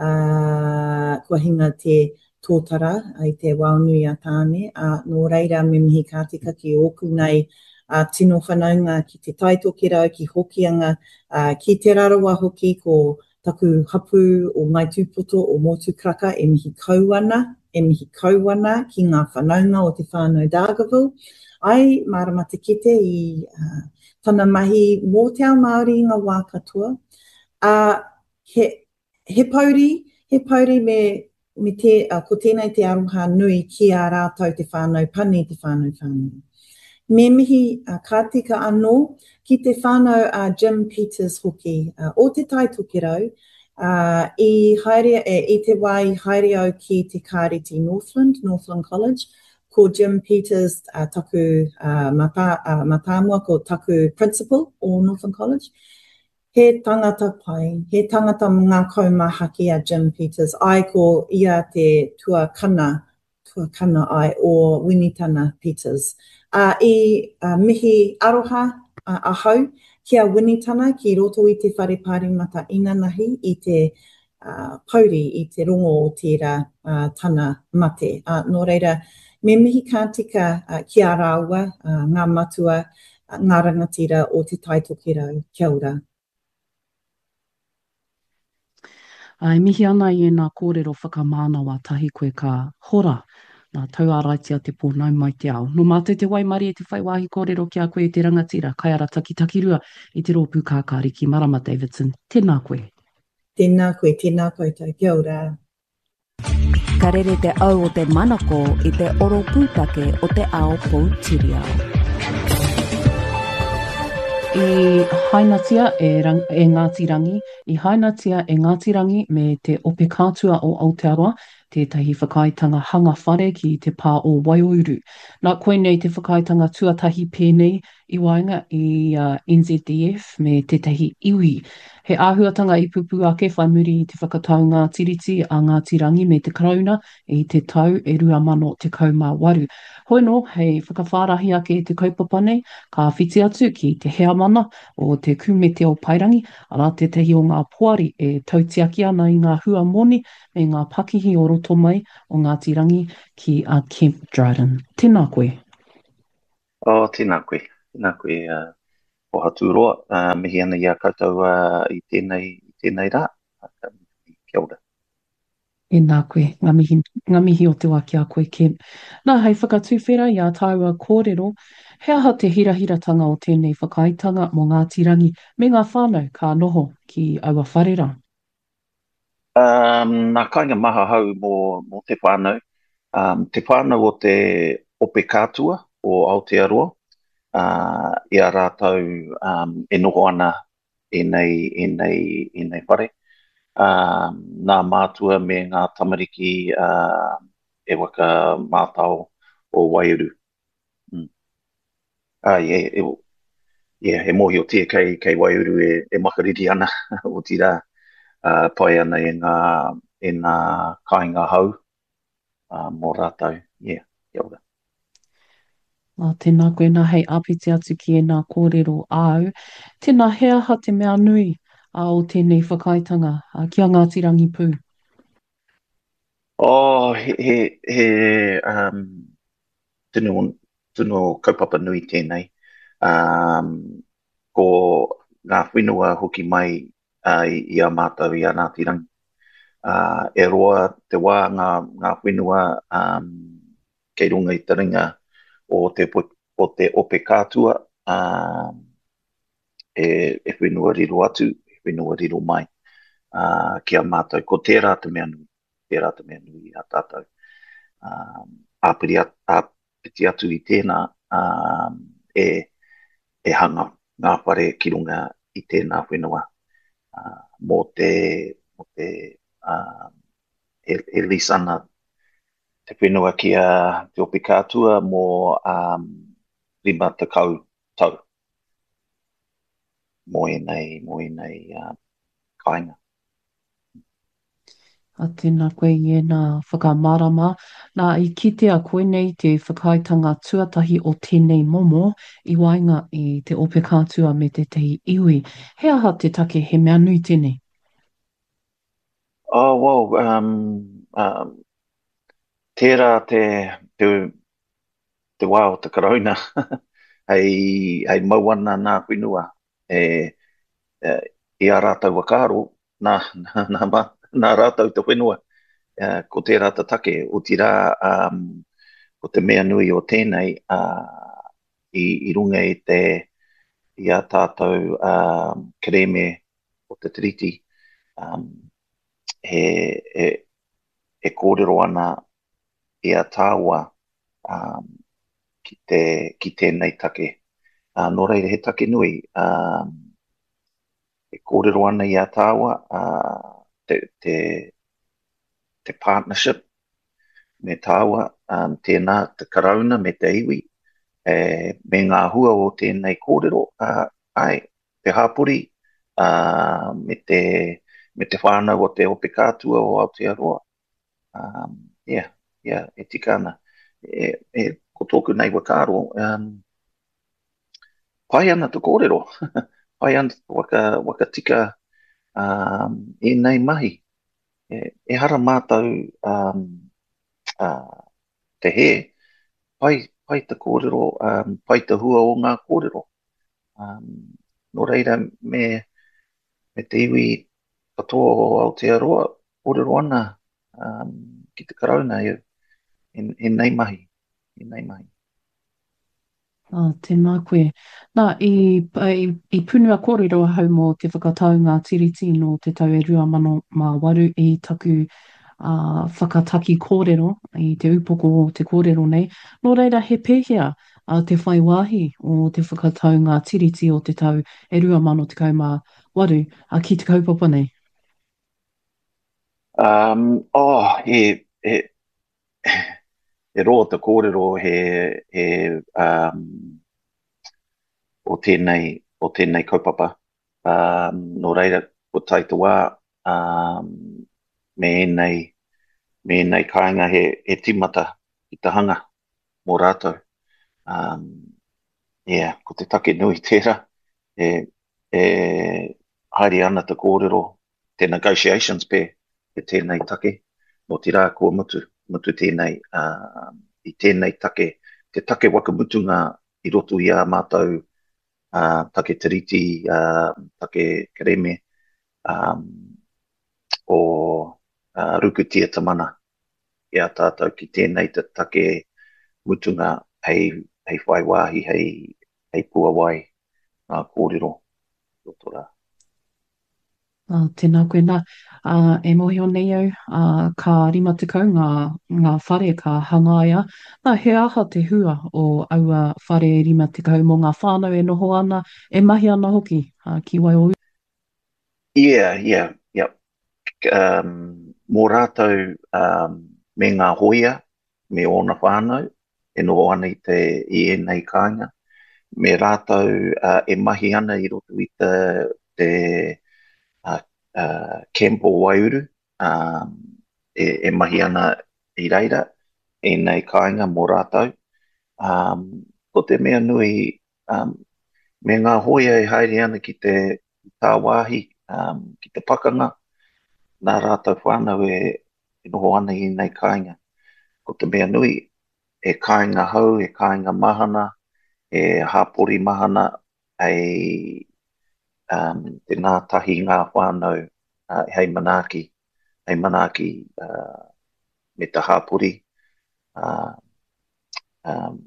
uh, kua hinga te tōtara i te waunui a tāne, uh, nō reira me mihi kā tika ki oku nei uh, tino whanaunga ki te taitokera ki hokianga, uh, ki te rarawa hoki ko taku hapu o mai tūpoto o Motu Kraka e mihi kauana, e mihi kauana ki ngā whanaunga o te whānau Dargaville. Ai, marama te kite i uh, tana mahi mō te ao Māori ngā wā katoa. Uh, he, he pauri, he pauri me, me te, uh, ko tēnei te aroha nui ki a rātau te whānau pani te whānau whānau. Me mihi uh, kā tika anō ki te whānau uh, Jim Peters hoki uh, o te taitokerau, uh, i, haere, e, i te wā i haere au ki te kāreti Northland, Northland College, ko Jim Peters, uh, taku uh, mata, uh, matamua, ko taku principal o Northern College. He tangata pai, he tangata ngā kaumaha ki a Jim Peters, ai ko ia te tuakana, tuakana ai o Winitana Peters. Uh, I uh, mihi aroha uh, ahau ki a Winitana ki roto i te whare pārimata inanahi i te uh, pauri, i te rongo o tērā uh, tana mate. Uh, nō reira, me mihi kā tika uh, ki a rāua, uh, ngā matua, uh, ngā rangatira o te taitokera. Kia ora. Ai, mihi ana i nā kōrero whakamānawa tahi koe ka hora nā tau āraitia te pōnau mai te ao. No mātou te waimari e te whaiwahi kōrero ki a koe te rangatira, kai ara takitakirua i te rōpū kākāriki Marama Davidson. Tēnā koe. Tēnā koe, tēnā koutou. Kia ora. Ka rere te au o te manako i te oro pūtake o te ao Poutirau. I hainatia e, rang, e Ngāti Rangi, i hainatia e Ngāti Rangi me te ope kātua o Aotearoa, tētahi whakaitanga hanga whare ki te pā o Waiōuru. Nā koe nei te whakaitanga tuatahi pēnei i wainga i uh, N Z D F me tētahi iwi. He āhuatanga i pupu ake whai muri i te whakatau ngā tiriti a ngā tirangi me te karauna i te tau e rua mano te kaumā waru. Hoi no, hei whakawhārahi ake te kaupapa nei, ka whiti atu ki te hea mana o te kumete o Pairangi, ara te tehi o ngā poari e tautiaki ana i ngā hua moni me ngā pakihi o roto mai o ngā tirangi ki a Kemp Dryden. Tēnā koe. O, oh, tēnā koe. Tēnā koe uh, o hatu roa. Uh, mihi ana i a koutou uh, i tēnei, i tēnei rā. Kia ora. E nā koe, ngā mihi, ngā mihi o te wā ki a koe, Kemp. Nā, hei whakatuwhera i a tāua kōrero, he aha te hirahiratanga o tēnei whakaitanga mō ngā tirangi me ngā whānau ka noho ki aua wharera? Um, nā kainga maha hau mō, mō te whānau. Um, te whānau o te ope kātua o Aotearoa. Uh, I a rātou um, e noho ana e nei, e nei, e nei whare. Uh, nā mātua me ngā tamariki uh, e waka mātau o Waiōuru. Mm. Ah, yeah, e, yeah, he mohi o tia kei, kei Waiōuru e, e makariri ana o tira uh, pai ana e ngā, e ngā kāinga hau uh, mō rātou. Yeah, kia ora. Nā tēnā koe nā hei āpiti atu ki e nā kōrero āu. Tēnā he aha te mea nui a o tēnei whakaitanga a kia ngā tirangi pū. Oh, he, he, he um, tino, tino kaupapa nui tēnei. Um, ko ngā whenua hoki mai uh, i, i a mātou i a Ngāti Rangi. Uh, e roa te wā ngā, ngā whenua um, kei runga i taringa o te, o te ope kātua uh, e, e whenua riro atu, e whenua riro mai uh, ki a mātou. Ko tērā te mea nui, tērā te mea nui a tātou. Um, āpiti, at, āpiti atu i tēnā um, e, e hanga ngā whare ki runga i tēnā whenua uh, mō te, mō te uh, e, e lisana te whenua ki a te ope kātua mō um, rima te kau tau. Mō e nei, mō e nei uh, kainga. A tēnā koe i e nā whakamārama. Nā i kitea koe nei te whakaitanga tuatahi o tēnei momo i wainga i te ope kātua me te tehi iwi. He aha te take he mea nui tēnei? Oh, well, um, um, tērā te, te, te wā o te karauna, hei, hei mauana nā whenua, e, e, i a rātau wakaro, nā, nā, nā, nā rātau te whenua, e, ko tērā te take, o tira, um, ko te mea nui o tēnei, uh, i, i runga i te, i a tātou um, kereme o te tiriti, um, he, he, he kōrero ana i a tāua um, ki, te, ki tēnei take. Uh, nō reira he take nui, um, he kōrero ana i a tāua uh, te, te, te partnership me tāua, um, tēnā te karauna me te iwi, e, me ngā hua o tēnei kōrero, uh, ai, te hapuri, uh, me te me te whānau o te ope kātua o Aotearoa. Um, yeah, yeah, e tika ana. E, e, ko tōku nei wakaro, um, pai ana te kōrero. Pai ana waka, waka tika um, e nei mahi. E, e hara mātou um, uh, te he, pai, pai te kōrero, um, pai te hua o ngā kōrero. Um, no reira me, me te iwi katoa o Aotearoa, kōrero ana um, ki te karauna e, e, e nei mahi, e nei mahi. Ah, tēnā koe. Nā, i, i, i punua kōrero hau mō te whakatau ngā tiriti no te tau e rua mano mā waru i taku uh, whakataki kōrero i te upoko o te kōrero nei. Nō reira he pēhea a uh, te whai wāhi o te whakatau ngā tiriti o te tau e rua mano te kau mā waru a uh, ki te kaupapa nei. Um, oh, he, e, e roa te kōrero he, he um, o tēnei, o tēnei kaupapa. Um, no reira, ko taita wā, um, me nei, me nei kāinga he, he timata i te hanga mō rātou. Um, yeah, ko te take nui tērā, e, e haere ana te kōrero, te negotiations pē, e tēnei take, no te rā kua mutu, mutu tēnei, uh, i tēnei take, te take wakamutunga i roto i a mātou, uh, take tiriti, uh, take kereme, um, o uh, rukutia tamana, i a tātou ki tēnei te take mutunga hei, hei whai wāhi, hei, hei pua wai, ngā kōrero, roto rā. Uh, tēnā koe nā, uh, e mohi o nei au, uh, ka rima tekau ngā, ngā whare ka hangaia. Nā, he aha te hua o aua whare rima tekau mō ngā whānau e noho ana, e mahi ana hoki uh, ki wai o. Yeah, yeah, yeah. Um, mō rātou um, me ngā hoia, me ona whānau, e noho ana i te i e nei kāinga. Me rātou uh, e mahi ana i roto i te, te uh, uh, Kempo Waiuru, um, e, e mahi ana i reira, e nei kāinga mō rātou. Um, ko te mea nui, um, me ngā hoia e haere ana ki te tā wāhi, um, ki te pakanga, nā rātou whānau e, e noho ana i nei kāinga. Ko te mea nui, e kāinga hau, e kāinga mahana, e hapori mahana, e um, te ngā tahi ngā whānau, uh, hei manaki, hei manaki uh, me te hapori, uh, um,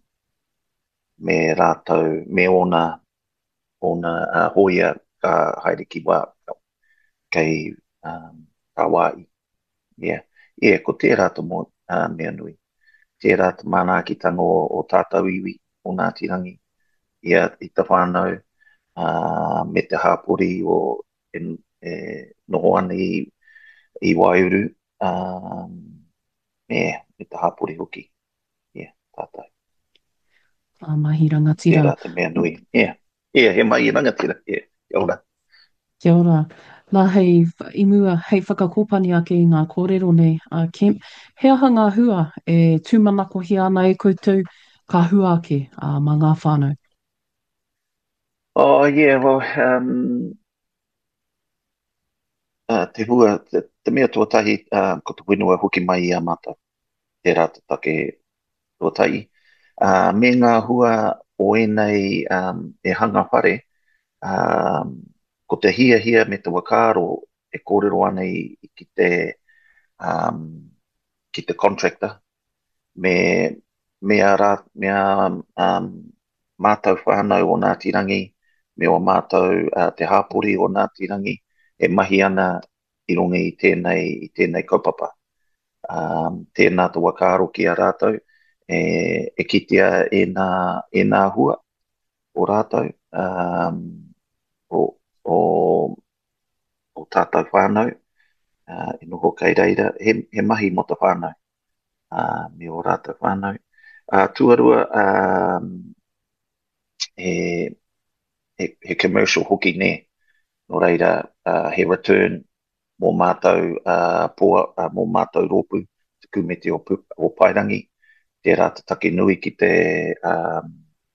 me rātou, me ona, ona uh, hoia ka haere ki wā, kei um, ka wāi. Yeah. Yeah, ko tērā te mo, uh, mea nui. Tērā te mānākitanga o, o tātou iwi o Ngāti Rangi. Ia i te whānau uh, me te hāpori o e, e, noho ana i, i Waiuru. Um, yeah, me te hāpori hoki. Yeah, tātou. Uh, mahi rangatira. Tērā te mea nui. Yeah, yeah, he mahi rangatira. Yeah, kia ora. Kia ora. Nā hei i mua, hei whakakōpani ake i ngā kōrero nei, uh, Kemp, he aha ngā hua e tūmanakohi ana e koutou ka hua ake uh, mā ngā whānau? Oh, yeah, well, um, uh, te hua, te, te mea tuatahi, uh, ko te whenua hoki mai i a mata, te rā te take tuatahi. Uh, me ngā hua o enei um, e hanga whare, um, ko te hia hia me te wakaro e kōrero ana i, i ki te um, ki te contractor me me ara me a um, mātou whānau o Ngāti Rangi me o mātou uh, te hāpori o Ngāti Rangi e mahi ana i runga i tēnei i tēnei kaupapa. Um, tēnā te wakaro ki a rātou e, e kitea e nā, e nā hua o rātou um, o o, o tātou whānau, uh, e noho kei reira, he, he mahi mo te whānau, uh, me o rātou whānau. Uh, tuarua, um, he, he, he commercial hoki ne, no reira, uh, he return mō mātou uh, poa, uh, mō mātou rōpu, te kumete o, o Pairangi, te rā te take nui ki te um,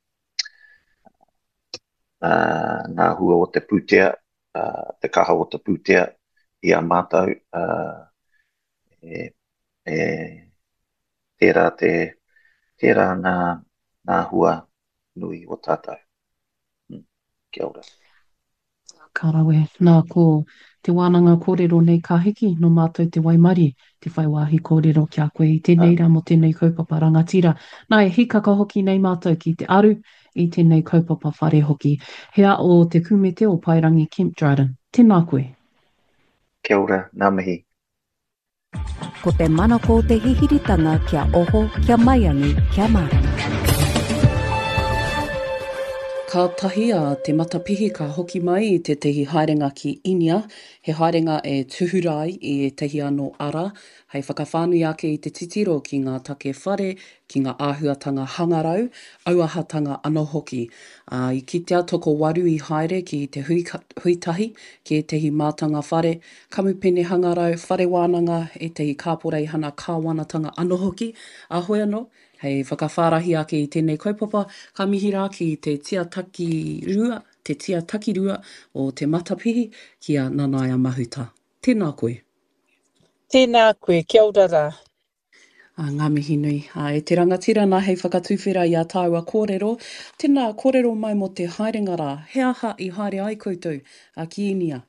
uh, ngā hua o te pūtea, Uh, te kaha o te pūtea i a mātou uh, e, e, tērā te tērā nā, nā hua nui o tātou. Hmm. Kia ora. Karawe, nā ko te wānanga kōrero nei ka hiki no mātou te waimari, te whai wāhi kōrero kia koe i tēnei rā mo tēnei kaupapa rangatira. Nā e hikaka hoki nei mātou ki te aru i tēnei kaupapa whare hoki. Hea o te kumete o Pairangi Kemp Dryden. Tēnā koe. Kia ora, nā mihi. Ko te manako te hihiritanga kia oho, kia maiangi, kia marama. Ka tahia te matapihi ka hoki mai i te tehi haerenga ki Inia. He haerenga e tuhurai i e tehi anō ara. Hei whakawhānui ake i te titiro ki ngā take whare, ki ngā āhuatanga hangarau, auahatanga anō hoki. Uh, I kitea toko waru i haere ki te hui, huitahi, ki e tehi mātanga whare, kamupene hangarau, whare wānanga, e tehi kāporei hana kāwanatanga anō hoki. A hoi anō, hei whakawhārahi ake i tēnei kaupapa, ka mihi rā ki te tia taki rua, te tia taki rua o te matapihi ki a Nanaia Mahuta. Tēnā koe. Tēnā koe, kia ora rā. A ngā mihi nui. A, e te rangatira nā hei whakatuwhera i a tāua kōrero. Tēnā kōrero mai mo te haerenga rā. He aha i haere ai koutou a ki Inia?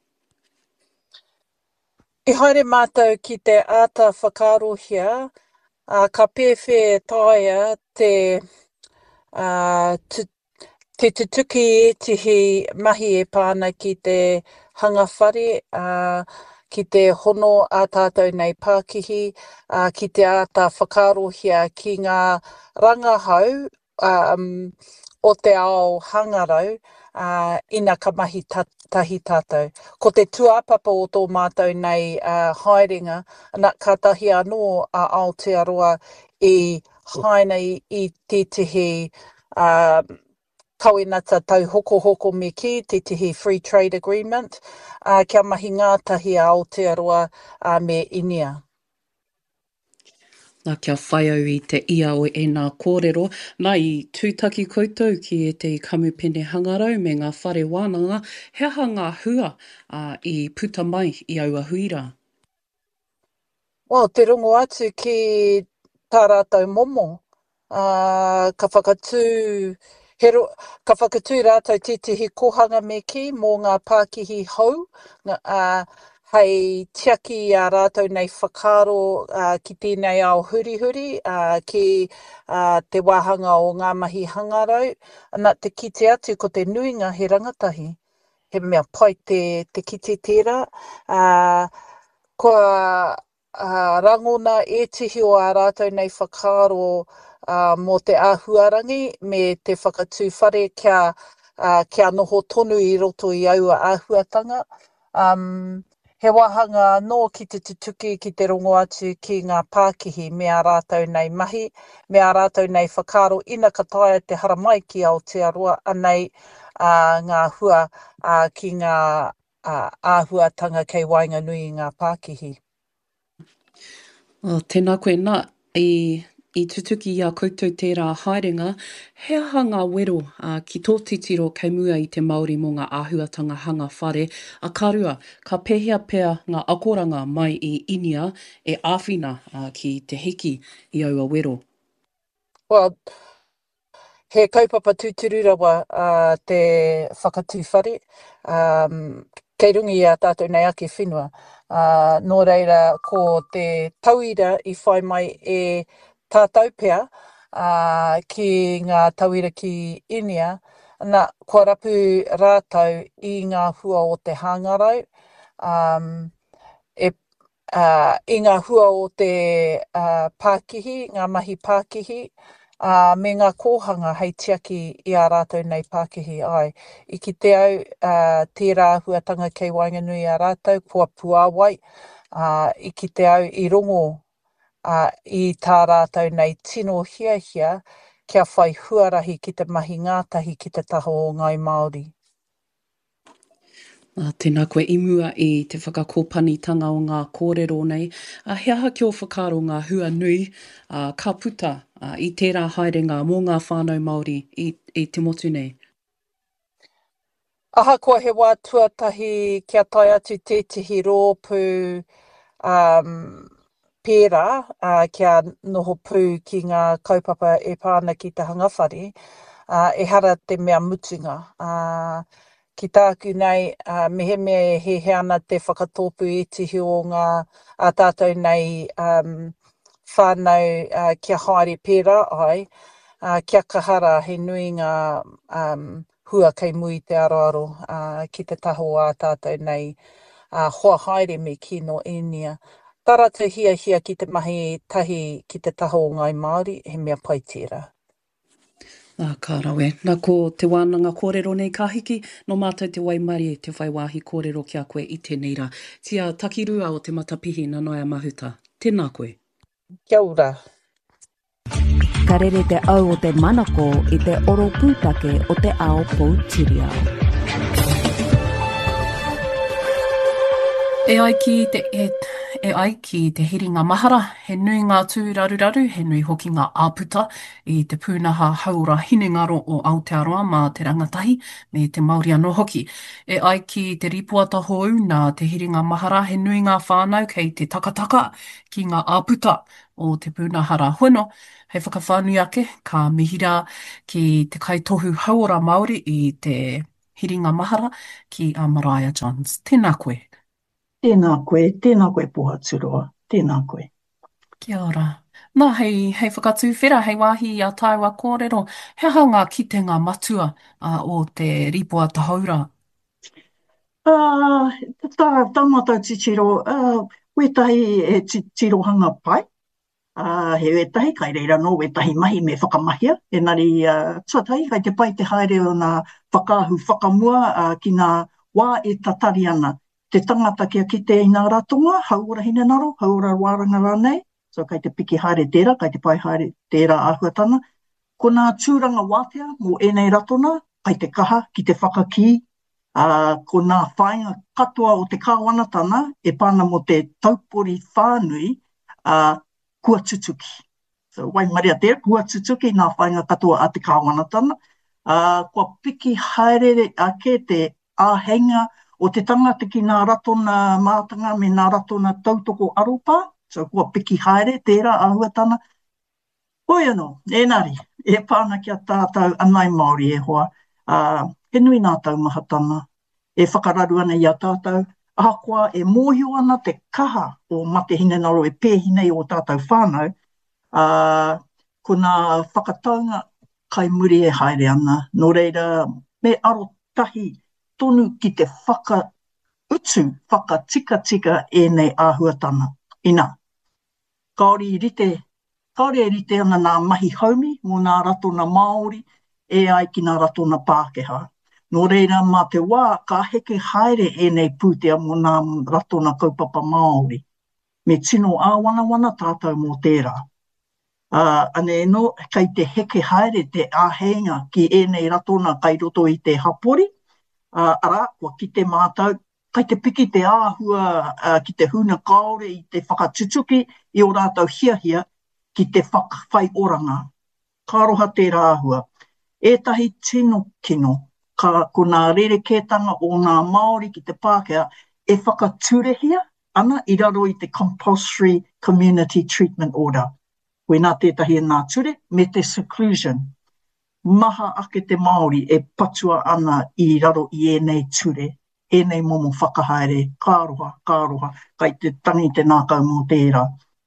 I haere mātou ki te āta whakarohia, uh, ka pēwhe tāia te, uh, tu, te tutuki e tihi mahi e pāna ki te hangawhare, uh, ki te hono a tātou nei Pākihi, uh, ki te āta whakarohia ki ngā rangahau um, o te ao hangarau, uh, ina ka mahi ta tahi tātou. Ko te tuapapa o tō mātou nei uh, haerenga, ana ka tahi anō a Aotearoa i haina i, i te tihi uh, kawinata tau hoko hoko me ki, te tihi Free Trade Agreement, uh, kia mahi ngātahi a Aotearoa uh, me Inia. Nā kia whai au i te ia o e nā kōrero. Nā i tūtaki koutou ki e te kamupene hangarau me ngā whare wānanga, he aha ngā hua uh, i puta mai i aua huira? Well, te rongo atu ki tā rātou momo. Uh, ka whakatū, he ro, ka whakatū rātou te tihi kohanga me ki mō ngā Pākihi hau, uh, hei tiaki a rātou nei whakaro uh, ki tēnei ao huri huri, uh, ki uh, te wāhanga o ngā mahi hangarau, ana te kite atu ko te nuinga he rangatahi. He mea pai te, te kite tērā, uh, kua uh, rangona e tihi o a rātou nei whakaro uh, mō te āhuarangi me te whakatū whare kia, uh, kia noho tonu i roto i aua āhuatanga. Um, he wahanga nō ki te tutuki ki te rongo atu ki ngā Pākihi me a rātou nei mahi, me a rātou nei whakaro ina ka taia te haramai ki Aotearoa, anei uh, ngā hua uh, ki ngā uh, āhuatanga kei Wainganui i ngā Pākihi. Oh, tēnā koe nā, i, i tutuki i a koutou tērā haerenga, he aha ngā wero uh, ki tō titiro kei mua i te Māori mō ngā āhuatanga hanga whare, a karua, ka pehea pea ngā akoranga mai i Inia e āwhina uh, ki te hiki i aua wero. Well, he kaupapa tūturu rawa uh, te whakatū whare, um, kei rungi a tātou nei ake whenua. Uh, nō reira, ko te tauira i whai mai e tātou pea uh, ki ngā tauira ki Inia, nā kua rapu rātou i ngā hua o te hangarau, um, e, uh, i ngā hua o te uh, Pākihi, ngā mahi Pākihi, Uh, me ngā kōhanga hei tiaki i a rātou nei Pākihi ai. I ki te au uh, tērā huatanga kei Wainganui a rātou, kua puāwai, uh, i ki te au i rongo uh, i tā rātou nei tino hia hia, kia whai huarahi ki te mahi ngātahi ki te taho o ngai Māori. Uh, tēnā koe i mua i te whakakōpanitanga o ngā kōrero nei. Uh, he aha kia whakaro ngā hua nui, uh, ka puta uh, i tērā haerenga mō ngā whānau Māori i, i te motu nei. Aha kua he wā tuatahi kia tai atu tētihi rōpū um, pērā, uh, kia noho pū ki ngā kaupapa e pāna ki te hangawhare, uh, e hara te mea mutunga. Uh, Ki tāku nei, uh, mehe me he he ana te whakatōpu e tihi o ngā a tātou nei um, whānau uh, kia haere pērā ai, uh, kia kahara he nui ngā um, hua kei mui te aroaro uh, ki te taho a tātou nei uh, hoa haere me kino Inia. Tarata hia hia ki te mahi tahi ki te taho o ngai Māori, he mea pai tērā. Nā kārawe. Nā ko te wānanga kōrero nei ka hiki, no mātou te waimari e te whai wāhi kōrero ki a koe i tēnei rā. Tia takirua o te matapihi na noia mahuta. Tēnā koe. Kia ora. Ka rere te au o te manako i te oro pūtake o te ao Poutireo. E ai ki te, e, e ai ki te hiringa mahara, he nui ngā tūraruraru, he nui hoki ngā āputa i te pūnaha haura hinengaro o Aotearoa mā te rangatahi me te Māori anō hoki. E ai ki te ripuata hou nā te hiringa mahara, he nui ngā whānau kei te takataka ki ngā āputa o te pūnahara hono. Hei whakawhānui ake, ka mihira ki te kaitohu haura Māori i te hiringa mahara ki a Mariah Johns. Tēnā koe. Tēnā koe, tēnā koe Pohaturoa, tēnā koe. Kia ora. Nā, hei, hei whakatūwhera, hei wāhi a tāua kōrero, he aha ngā kitenga matua uh, o te ripua tahaura? Uh, tā, tā mātou titiro, uh, wetahi e tirohanga pai, uh, he wetahi kai reira no wetahi mahi me whakamahia, enari uh, tuatai kai te pai te haere o nā whakaahu whakamua uh, ki nā wā e tatari ana. Te tangata kia kite i nā ratonga, haura hine naro, haura wāranga rānei, so kai te piki haere tērā, kai te pai haere tērā āhuatana. Ko nā tūranga wātea mō enei ratona, kai te kaha ki te whakaki, uh, ko nā whainga katoa o te kāwanatana, e pāna mo te taupori whānui, uh, kua tutuki. So wai maria tērā, kua tutuki nā whainga katoa a te kāwanatana. Uh, kua piki haere ake te āhenga o te tangata ki nā ratona mātanga me nā ratona tautoko aropa, so kua piki haere, tērā āhuatana. Hoi anō, enari, e pāna ki a tātou anai Māori e hoa, uh, he nui nā taumahatana, e whakararu ana i a tātou, ahakoa e mōhio ana te kaha o mate hine naro e pēhinei o tātou whānau, uh, ko nā whakataunga kai muri e haere ana, no reira me aro tahi, tonu ki te whaka utu, whaka tika tika e nei āhuatana. Ina, kaori i rite, kaori e rite ana nā mahi haumi mō nā ratona Māori e ai ki nā ratona Pākehā. Nō reira mā te wā, ka heke haere e nei pūtea mō nā ratona kaupapa Māori. Me tino āwana wana tātou mō tērā. Uh, ane no, kai te heke haere te āhenga ki e nei ratona kai roto i te hapori, Uh, ara, kua ki te mātou, kai te piki te āhua uh, ki te huna kaore i te whakatutuki i o rātou hiahia ki te whakawhai oranga. Kāroha tērā āhua. Ētahi tino kino, ka ko nā rerekētanga o nā Māori ki te Pākehā e whakaturehia ana i raro i te Compulsory Community Treatment Order. Koe nā tētahi nā ture, me te seclusion. Maha ake te Māori e patua ana i raro i enei ture, enei momo whakahaere, kāroha, kāroha, kai te tangi te nākau mō tērā.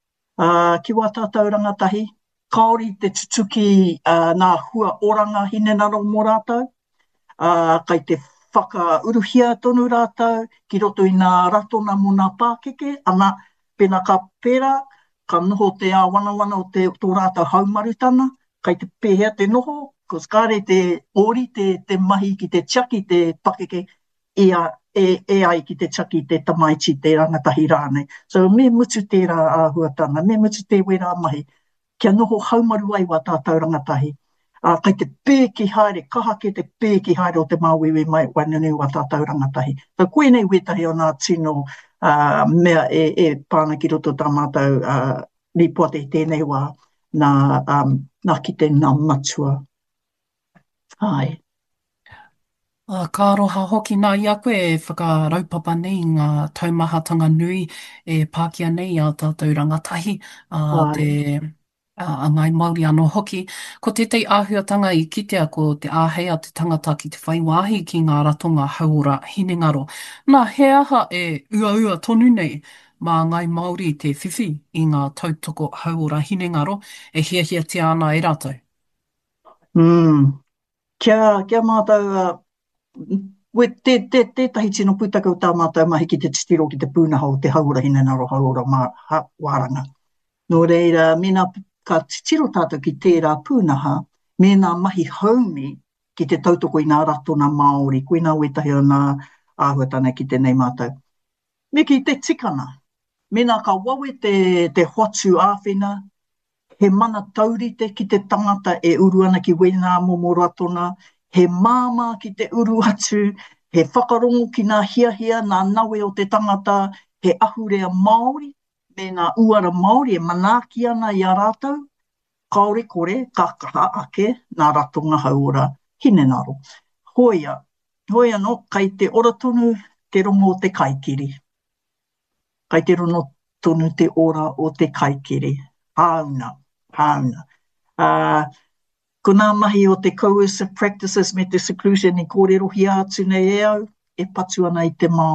Uh, ki wā tātou rangatahi, kaori te tutuki uh, nā hua oranga hine naro mō rātou, uh, kai te whakauruhia tonu rātou, ki roto i nā ratona mō nā Pākeke, ana pena ka pera, ka noho te āwanawana o te tō rātou haumarutana, kai te pēhea te noho, ko skare te ori, te, te mahi ki te tiaki, te Pakeke, e, e, e ai ki te tiaki, te tamaiti, te rangatahi rānei. So me mutu tērā āhuatana, me mutu te wera mahi, kia noho haumaru ai wā tātou rangatahi. Uh, kai te pēki haere, kaha ke te pēki haere o te māwewe mai wainunu wā tātou rangatahi. So koe nei wetahi o nā tino uh, mea e, e pāna ki roto tā mātou uh, ripoate i tēnei wā nā, um, nā ki te nā matua. Ai. Uh, ka roha hoki nā i a koe e whakaraupapa nei ngā taumahatanga nui e Pākia nei a tātou rangatahi uh, te uh, a ngai Māori anō hoki. Ko te tei āhuatanga i kitea ko te āhea te tangata ki te whaiwāhi ki ngā ratonga haura hinengaro. Nā, he aha e ua ua tonu nei mā ngai Māori te whiwhi i ngā tautoko haura hinengaro e hiahia te ana e rātou. Mm. Kia, kia mātou, uh, we te, te, te tahi tino pūtaka o tā mātou mahi ki te titiro ki te pūnaha o te haura hinengaro haura mā, ha, wāranga. Nō reira, mina ka titiro tātou ki tērā pūnaha, me nā mahi haumi ki te tautoko i nā ratona Māori. Koina wetahi o nā āhuatana ki te nei mātou. Me ki te tikana, me nā ka wawe te, te hoatu āwhina, he mana taurite ki te tangata e uru ana ki wena momo ratona, he māma ki te uru atu, he whakarongo ki nā hiahia, nā nawe o te tangata, he ahurea Māori, me nā uara Māori e manaki ana i a rātou, kaore kore, ka kaha ake, nā ratonga hauora, hine naro. Hoia, hoia no, kai te ora tonu, te rongo o te kaikiri. Kai te rono tonu te ora o te kaikiri. Hauna, hauna. Uh, ko nā mahi o te coercive practices me te seclusion i kōrero hi atu nei e au, e patu ana i te mau.